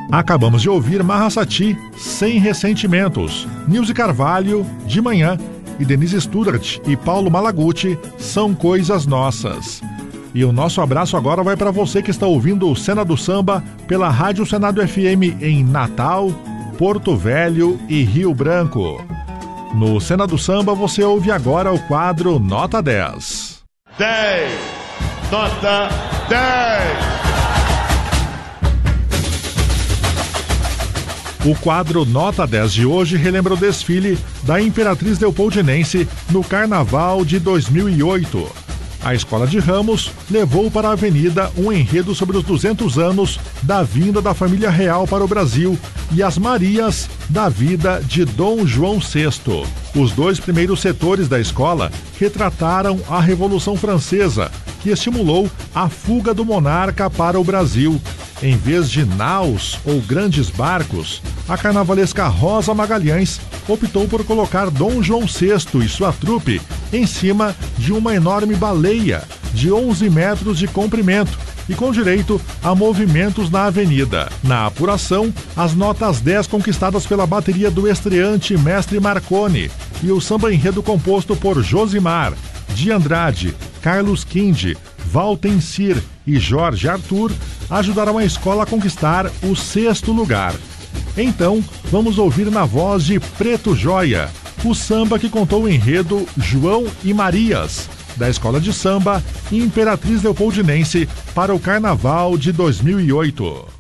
Acabamos de ouvir Marra Sati, Sem Ressentimentos, Nilce Carvalho, De Manhã, e Denise Studart e Paulo Malaguti, São Coisas Nossas. E o nosso abraço agora vai para você que está ouvindo o Cena do Samba pela Rádio Senado FM em Natal, Porto Velho e Rio Branco. No Cena do Samba você ouve agora o quadro Nota 10. 10, nota 10. O quadro Nota 10 de hoje relembra o desfile da Imperatriz Leopoldinense no Carnaval de 2008. A Escola de Ramos levou para a avenida um enredo sobre os 200 anos da vinda da família real para o Brasil e as Marias da vida de Dom João VI. Os dois primeiros setores da escola retrataram a Revolução Francesa, que estimulou a fuga do monarca para o Brasil. Em vez de naus ou grandes barcos, a carnavalesca Rosa Magalhães optou por colocar Dom João VI e sua trupe em cima de uma enorme baleia de 11 metros de comprimento e com direito a movimentos na avenida. Na apuração, as notas 10 conquistadas pela bateria do estreante Mestre Marconi e o samba enredo composto por Josimar, de Andrade, Carlos Quinde, Valtencir e Jorge Arthur ajudaram a escola a conquistar o 6º lugar. Então, vamos ouvir na voz de Preto Joia, o samba que contou o enredo João e Marias, da Escola de Samba Imperatriz Leopoldinense para o Carnaval de 2008.